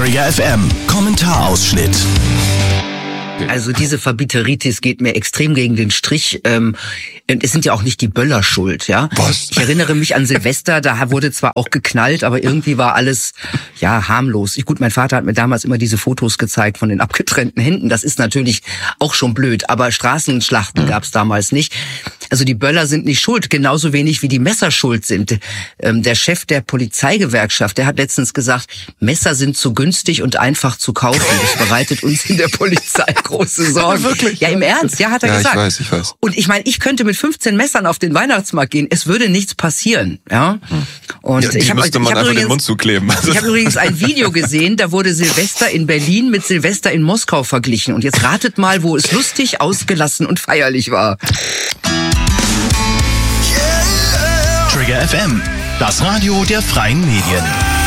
Trigger FM Kommentarausschnitt. Also diese Verbitteritis geht mir extrem gegen den Strich. Es sind ja auch nicht die Böller schuld, ja. Was? Ich erinnere mich an Silvester, da wurde zwar auch geknallt, aber irgendwie war alles, ja, harmlos. Gut, mein Vater hat mir damals immer diese Fotos gezeigt von den abgetrennten Händen. Das ist natürlich auch schon blöd, aber Straßenschlachten gab's damals nicht. Also die Böller sind nicht schuld, genauso wenig wie die Messer schuld sind. Der Chef der Polizeigewerkschaft, der hat letztens gesagt, Messer sind zu günstig und einfach zu kaufen. Das bereitet uns in der Polizei große Sorgen. Wirklich? Ja, im Ernst, ja, hat er gesagt. Ich weiß. Und ich meine, ich könnte mit 15 Messern auf den Weihnachtsmarkt gehen, es würde nichts passieren, ja. Und Die müsste man einfach den Mund zukleben. Ich habe übrigens ein Video gesehen, da wurde Silvester in Berlin mit Silvester in Moskau verglichen. Und jetzt ratet mal, wo es lustig, ausgelassen und feierlich war. Trigger FM, das Radio der freien Medien.